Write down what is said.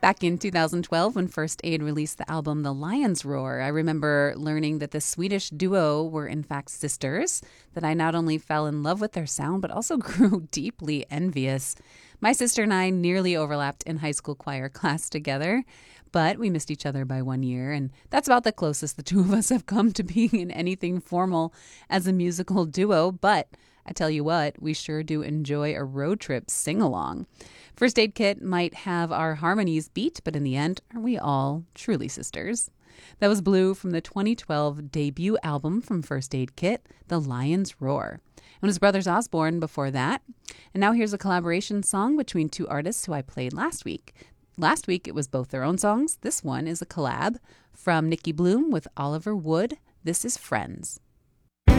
Back in 2012, when First Aid released the album The Lion's Roar, I remember learning that the Swedish duo were in fact sisters, that I not only fell in love with their sound, but also grew deeply envious. My sister and I nearly overlapped in high school choir class together, but we missed each other by 1 year, and that's about the closest the two of us have come to being in anything formal as a musical duo. But I tell you what, we sure do enjoy a road trip sing-along. First Aid Kit might have our harmonies beat, but in the end, are we all truly sisters? That was Blue from the 2012 debut album from First Aid Kit, The Lion's Roar. And it was Brothers Osborne before that. And now here's a collaboration song between two artists who I played last week. Last week, it was both their own songs. This one is a collab from Nikki Bloom with Oliver Wood. This is Friends.